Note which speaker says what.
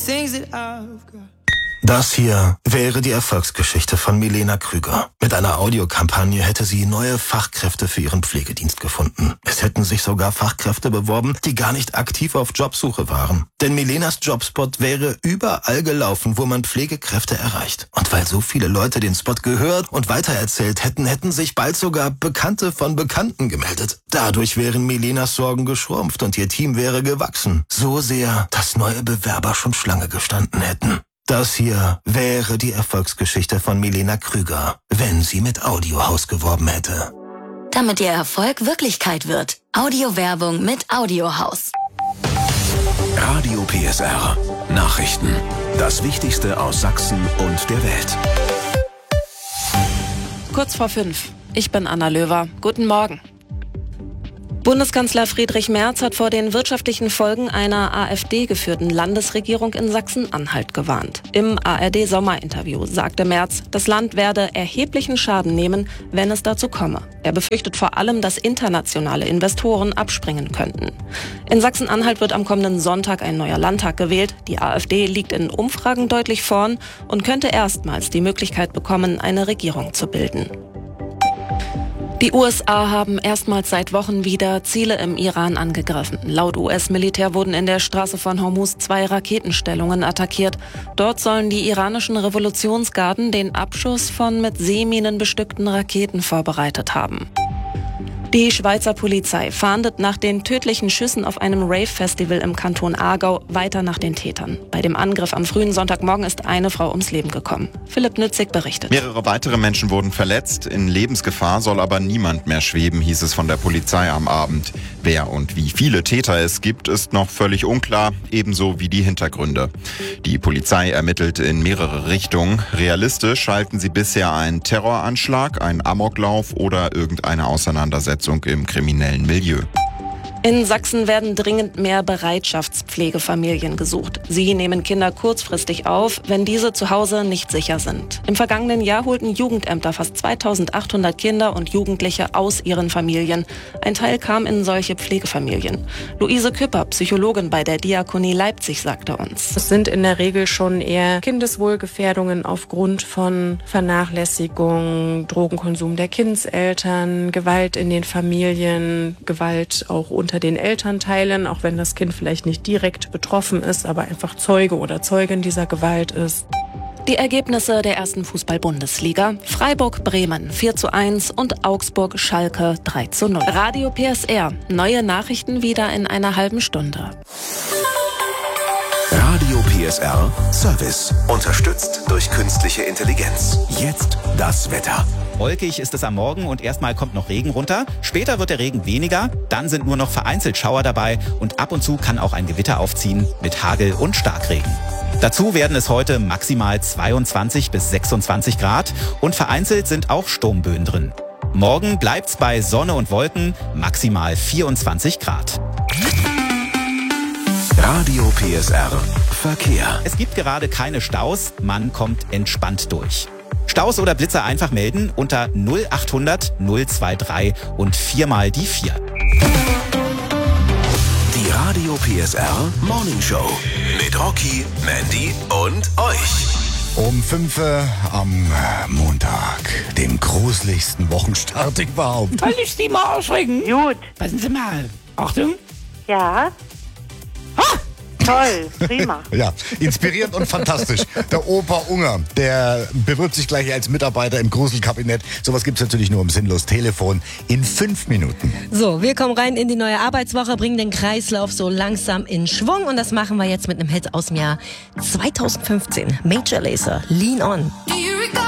Speaker 1: things that I've got.
Speaker 2: Das hier wäre die Erfolgsgeschichte von Milena Krüger. Mit einer Audiokampagne hätte sie neue Fachkräfte für ihren Pflegedienst gefunden. Es hätten sich sogar Fachkräfte beworben, die gar nicht aktiv auf Jobsuche waren. Denn Milenas Jobspot wäre überall gelaufen, wo man Pflegekräfte erreicht. Und weil so viele Leute den Spot gehört und weitererzählt hätten, hätten sich bald sogar Bekannte von Bekannten gemeldet. Dadurch wären Milenas Sorgen geschrumpft und ihr Team wäre gewachsen. So sehr, dass neue Bewerber schon Schlange gestanden hätten. Das hier wäre die Erfolgsgeschichte von Milena Krüger, wenn sie mit Audiohaus geworben hätte.
Speaker 3: Damit ihr Erfolg Wirklichkeit wird. Audiowerbung mit Audiohaus.
Speaker 4: Radio PSR. Nachrichten. Das Wichtigste aus Sachsen und der Welt.
Speaker 5: Kurz vor 5. Ich bin Anna Löwer. Guten Morgen. Bundeskanzler Friedrich Merz hat vor den wirtschaftlichen Folgen einer AfD-geführten Landesregierung in Sachsen-Anhalt gewarnt. Im ARD-Sommerinterview sagte Merz, das Land werde erheblichen Schaden nehmen, wenn es dazu komme. Er befürchtet vor allem, dass internationale Investoren abspringen könnten. In Sachsen-Anhalt wird am kommenden Sonntag ein neuer Landtag gewählt. Die AfD liegt in Umfragen deutlich vorn und könnte erstmals die Möglichkeit bekommen, eine Regierung zu bilden. Die USA haben erstmals seit Wochen wieder Ziele im Iran angegriffen. Laut US-Militär wurden in der Straße von Hormuz 2 Raketenstellungen attackiert. Dort sollen die iranischen Revolutionsgarden den Abschuss von mit Seeminen bestückten Raketen vorbereitet haben. Die Schweizer Polizei fahndet nach den tödlichen Schüssen auf einem Rave-Festival im Kanton Aargau weiter nach den Tätern. Bei dem Angriff am frühen Sonntagmorgen ist eine Frau ums Leben gekommen. Philipp Nützig berichtet.
Speaker 6: Mehrere weitere Menschen wurden verletzt. In Lebensgefahr soll aber niemand mehr schweben, hieß es von der Polizei am Abend. Wer und wie viele Täter es gibt, ist noch völlig unklar, ebenso wie die Hintergründe. Die Polizei ermittelt in mehrere Richtungen. Realistisch halten sie bisher einen Terroranschlag, einen Amoklauf oder irgendeine Auseinandersetzung im kriminellen Milieu.
Speaker 5: In Sachsen werden dringend mehr Bereitschaftspflegefamilien gesucht. Sie nehmen Kinder kurzfristig auf, wenn diese zu Hause nicht sicher sind. Im vergangenen Jahr holten Jugendämter fast 2800 Kinder und Jugendliche aus ihren Familien. Ein Teil kam in solche Pflegefamilien. Luise Küpper, Psychologin bei der Diakonie Leipzig, sagte uns:
Speaker 7: Es sind in der Regel schon eher Kindeswohlgefährdungen aufgrund von Vernachlässigung, Drogenkonsum der Kindseltern, Gewalt in den Familien, Gewalt auch unter den Elternteilen, auch wenn das Kind vielleicht nicht direkt betroffen ist, aber einfach Zeuge oder Zeugin dieser Gewalt ist.
Speaker 5: Die Ergebnisse der ersten Fußball-Bundesliga: Freiburg-Bremen 4:1 und Augsburg-Schalke 3:0. Radio PSR. Neue Nachrichten wieder in einer halben Stunde.
Speaker 4: Radio PSR Service. Unterstützt durch künstliche Intelligenz. Jetzt das Wetter.
Speaker 8: Wolkig ist es am Morgen und erstmal kommt noch Regen runter. Später wird der Regen weniger, dann sind nur noch vereinzelt Schauer dabei und ab und zu kann auch ein Gewitter aufziehen mit Hagel und Starkregen. Dazu werden es heute maximal 22 bis 26 Grad und vereinzelt sind auch Sturmböen drin. Morgen bleibt's bei Sonne und Wolken, maximal 24 Grad.
Speaker 4: Radio PSR Verkehr.
Speaker 8: Es gibt gerade keine Staus, man kommt entspannt durch. Staus oder Blitzer einfach melden unter 0800 023 und 4 mal die 4.
Speaker 4: Die Radio PSR Morning Show mit Rocky, Mandy und euch.
Speaker 9: Um 5 am Montag, dem gruseligsten Wochenstart überhaupt.
Speaker 10: Soll ich die mal ausschrecken?
Speaker 11: Gut.
Speaker 10: Passen Sie mal. Achtung.
Speaker 11: Ja. Toll, prima.
Speaker 9: Ja, inspirierend und fantastisch. Der Opa Unger, der bewirbt sich gleich als Mitarbeiter im Gruselkabinett. Sowas gibt's natürlich nur im Sinnlos Telefon in 5 Minuten.
Speaker 12: So, wir kommen rein in die neue Arbeitswoche, bringen den Kreislauf so langsam in Schwung. Und das machen wir jetzt mit einem Hit aus dem Jahr 2015. Major Lazer, Lean On.